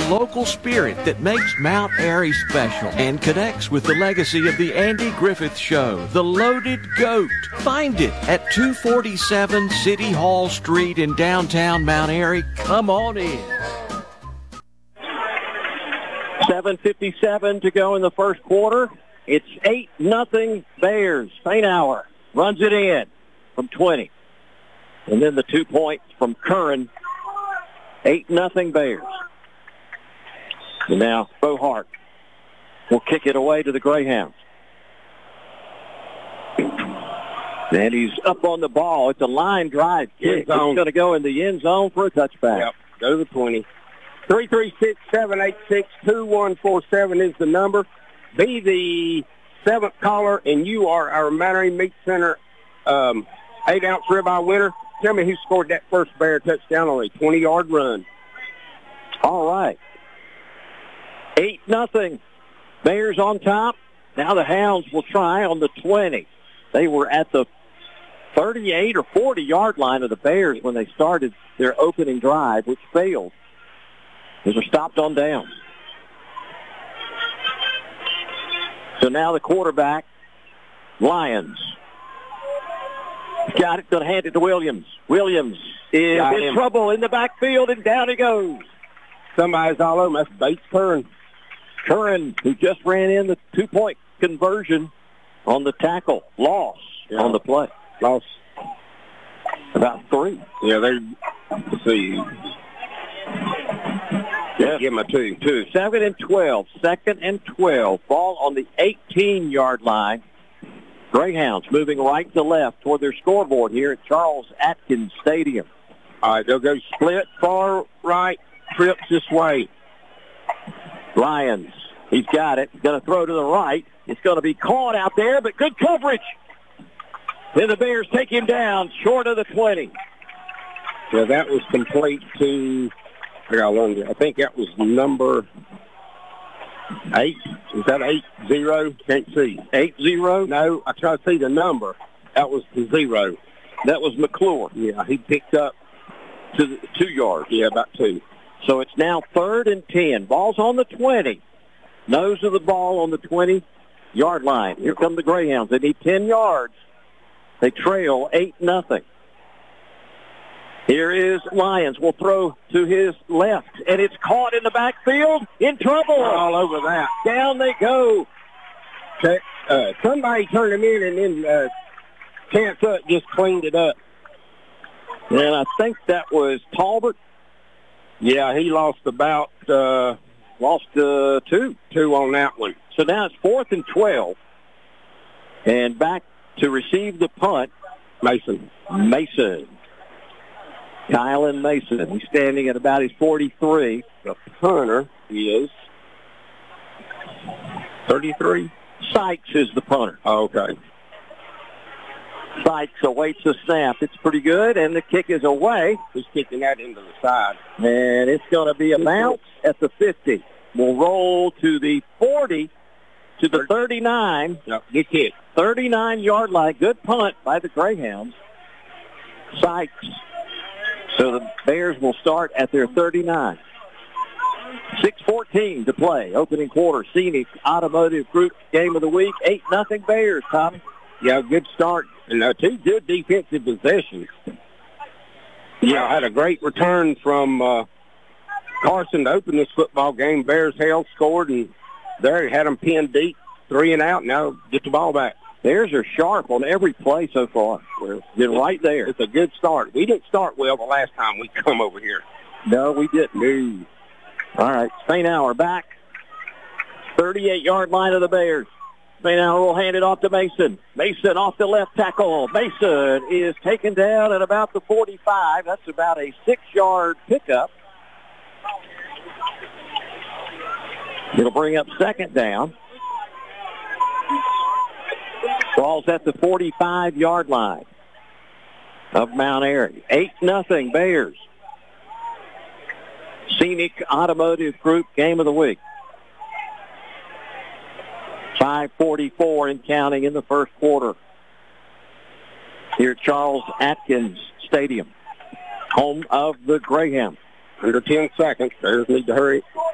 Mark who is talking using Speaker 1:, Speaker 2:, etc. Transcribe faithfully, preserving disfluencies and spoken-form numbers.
Speaker 1: local spirit that makes Mount Airy special and connects with the legacy of the Andy Griffith Show, The Loaded Goat. Find it at two forty-seven City Hall Street in downtown Mount Airy. Come on in.
Speaker 2: seven fifty-seven to go in the first quarter. It's eight nothing Bears. Fainauer runs it in from twenty. And then the two points from Curran. eight nothing Bears. And now Bohart will kick it away to the Greyhounds. And he's up on the ball. It's a line drive kick. It's going to go in the end zone for a touchback.
Speaker 3: Yep, go to the twenty. three three six, seven eight six, two one four seven is the number. Be the seventh caller, and you are our Mount Airy Meat Center um, eight-ounce ribeye winner. Tell me who scored that first Bear touchdown on a twenty-yard run.
Speaker 2: All right. eight nothing. Bears on top. Now the Hounds will try on the twenty. They were at the thirty-eight or forty-yard line of the Bears when they started their opening drive, which failed. They were stopped on down. So now the quarterback, Lyons. Got it, going to hand it to Williams. Williams is
Speaker 3: Got
Speaker 2: in
Speaker 3: him.
Speaker 2: trouble in the backfield, and down he goes.
Speaker 3: Somebody's all over him. That's Bates Curran.
Speaker 2: Curran, who just ran in the two-point conversion on the tackle. Loss
Speaker 3: Yeah.
Speaker 2: on the play.
Speaker 3: Loss.
Speaker 2: About three.
Speaker 3: Yeah, they, let's see.
Speaker 2: Yeah.
Speaker 3: Give him a two.
Speaker 2: Two. Second and twelve. Second and twelve. Ball on the eighteen-yard line. Greyhounds moving right to left toward their scoreboard here at Charles Atkins Stadium.
Speaker 3: All right, they'll go split, far right, trips this way.
Speaker 2: Lyons, he's got it. Going to throw to the right. It's going to be caught out there, but good coverage. Then the Bears take him down short of the twenty.
Speaker 3: Yeah, that was complete to, I got to learn it. I think that was number eight. Is that eight zero? Can't see.
Speaker 2: Eight zero?
Speaker 3: No, I try to see the number. That was the zero.
Speaker 2: That was McClure.
Speaker 3: Yeah, he picked up
Speaker 2: To the two yards.
Speaker 3: Yeah, about two.
Speaker 2: So it's now third and ten. Ball's on the twenty. Nose of the ball on the twenty-yard line. Here come the Greyhounds. They need ten yards. They trail eight nothing. Here is Lyons. Will throw to his left, and it's caught in the backfield. In trouble.
Speaker 3: All over that.
Speaker 2: Down they go.
Speaker 3: Okay. Uh, somebody turned him in, and then uh, Chance Up just cleaned it up.
Speaker 2: And I think that was Talbot.
Speaker 3: Yeah, he lost about uh,
Speaker 2: Lost uh, two.
Speaker 3: two on that one.
Speaker 2: So now it's fourth and twelve. And back to receive the punt,
Speaker 3: Mason.
Speaker 2: Mason. Kylan Mason. He's standing at about his forty-three.
Speaker 3: The punter is thirty-three.
Speaker 2: Sykes is the punter.
Speaker 3: Oh, okay.
Speaker 2: Sykes awaits the snap. It's pretty good, and the kick is away.
Speaker 3: He's kicking that into the side.
Speaker 2: And it's going to be a bounce at the fifty. We'll roll to the forty, to the thirty-nine.
Speaker 3: Yep, good kick.
Speaker 2: thirty-nine-yard line. Good punt by the Greyhounds. Sykes. So the Bears will start at their thirty-nine. six fourteen to play. Opening quarter. Scenic Automotive Group game of the week. eight nothing Bears, Tommy.
Speaker 3: Yeah, good start. And uh, two good defensive possessions. Yeah, I had a great return from uh, Carson to open this football game. Bears held, scored, and there he had them pinned deep, three and out. Now get the ball back.
Speaker 2: Bears are sharp on every play so far. We're been right there.
Speaker 3: It's a good start. We didn't start well the last time we come over here.
Speaker 2: No, we didn't. No. All right, Fainauer back. thirty-eight-yard line of the Bears. Fainauer will hand it off to Mason. Mason off the left tackle. Mason is taken down at about the forty-five. That's about a six-yard pickup. It'll bring up second down. Ball's at the forty-five-yard line of Mount Airy. eight nothing Bears. Scenic Automotive Group game of the week. five forty-four and counting in the first quarter here at Charles Atkins Stadium, home of the Greyhounds.
Speaker 3: Under ten seconds. Bears need to hurry.